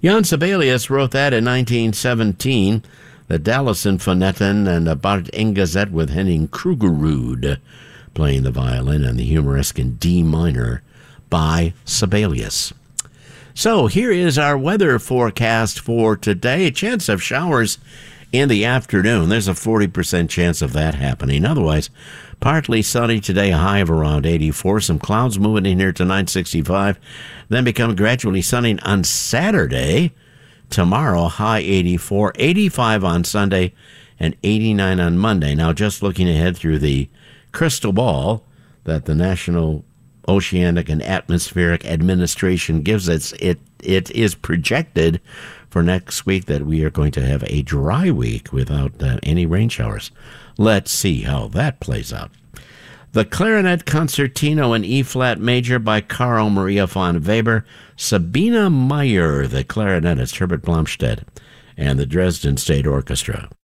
Jan Sibelius wrote that in 1917. The Dallas Sinfonietten and Bart Engazet with Henning Krugerud playing the violin and the humoresque in D minor by Sibelius. So here is our weather forecast for today. A chance of showers in the afternoon. There's a 40% chance of that happening. Otherwise, partly sunny today, a high of around 84. Some clouds moving in here tonight, 65. Then become gradually sunny on Saturday. Tomorrow, high 84, 85 on Sunday, and 89 on Monday. Now, just looking ahead through the crystal ball that the National Oceanic and Atmospheric Administration gives us, it is projected for next week that we are going to have a dry week without any rain showers. Let's see how that plays out. The Clarinet Concertino in E-flat major by Carl Maria von Weber, Sabina Meyer, the clarinetist, Herbert Blomstedt, and the Dresden State Orchestra.